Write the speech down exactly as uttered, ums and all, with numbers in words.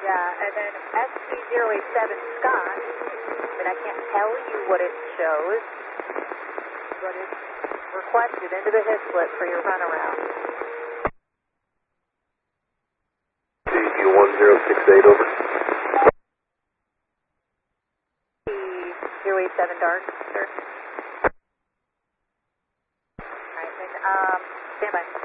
Yeah, and then S T zero eight seven Scott, but I can't tell you what it shows, but it's requested into the hit split for your runaround. D U one zero six eight, over. zero eight seven Dark, sir. Alright, then, um, stand by.